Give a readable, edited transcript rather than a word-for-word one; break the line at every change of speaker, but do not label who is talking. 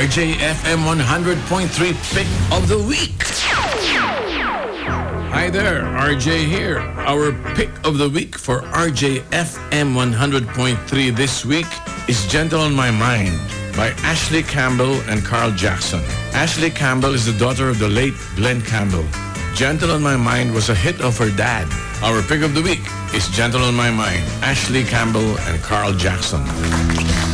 RJFM 100.3 Pick of the Week. Hi there, RJ here. Our Pick of the Week for RJFM 100.3 this week is Gentle on My Mind by Ashley Campbell and Carl Jackson. Ashley Campbell is the daughter of the late Glenn Campbell. Gentle on My Mind was a hit of her dad. Our Pick of the Week is Gentle on My Mind, Ashley Campbell and Carl Jackson.